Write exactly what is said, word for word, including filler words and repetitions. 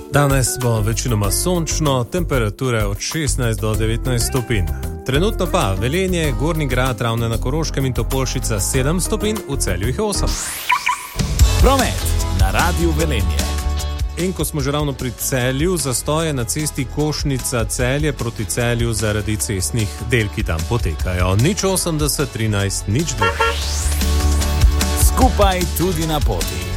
Danes bo večinoma sončno, temperature od šestnajst do devetnajst stopinj. Trenutno pa Velenje, Gornji Grad, Ravne na Koroškem in Topolšica sedem stopinj, v Celju jih je osem. Promet na Radiu Velenje. In ko smo že ravno pri Celju, zastoje na cesti Košnica Celje proti Celju zaradi cestnih del, ki tam potekajo. nič osemdeset trinajst nič dve. Skupaj tudi na poti.